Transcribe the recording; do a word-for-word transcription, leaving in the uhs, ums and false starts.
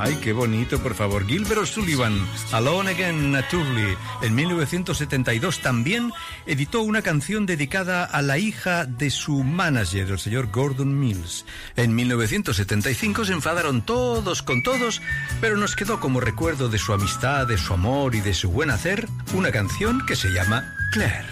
Ay, qué bonito, por favor. Gilbert O'Sullivan, Alone Again, Naturally. En mil novecientos setenta y dos también editó una canción dedicada a la hija de su manager, el señor Gordon Mills. En mil novecientos setenta y cinco se enfadaron todos con todos, pero nos quedó como recuerdo de su amistad, de su amor y de su buen hacer una canción que se llama Claire.